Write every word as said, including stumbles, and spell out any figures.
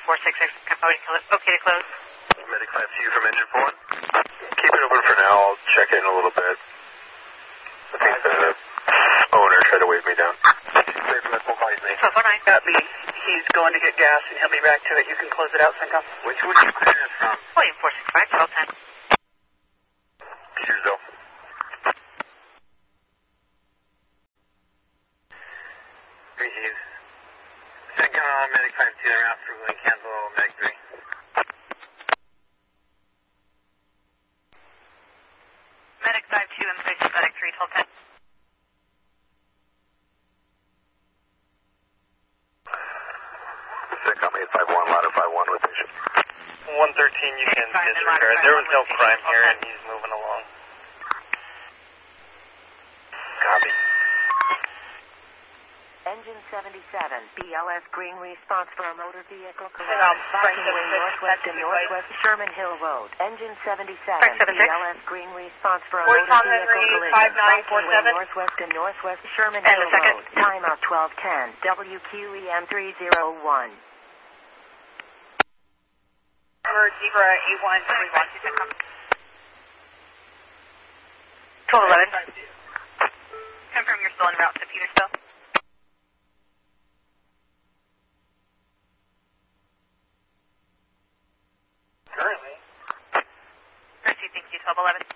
four six six, okay to close. Medic five two from engine four. Keep it open for now, I'll check in a little bit. I think the owner tried to wave me down. twelve oh nine. Copy. He's going to get gas and he'll be back to it. You can close it out, Cinco. Which would you clear us from? William four six five, twelve ten. Cheers, though. Three G's. Second on Medic five two, they're out for William cancel Medic three. Medic five two, in place of Medic three, twelve ten. Second company at five one, ladder five one with patient. one thirteen, you can disregard. There was no crime here and he's moving along. Copy. Engine seventy-seven, B L S green response for a motor vehicle Um, collision. Frank Backing away northwest and northwest Sherman Hill Road. Engine seventy-seven, Frank seven B six. L S green response for a Fort motor Tom vehicle Henry, collision. five nine four Backing away seven. northwest and northwest Sherman And Hill the second. Road. Timeout twelve ten, W Q E M three zero one. Number Zebra A one three one. twelve eleven. Confirm you're still en route to Petersville. Currently. Mercy, thank you, twelve eleven.